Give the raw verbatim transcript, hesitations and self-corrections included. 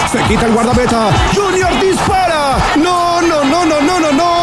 Se quita el guardameta. Junior dispara. No, no, no, no, no, no, no.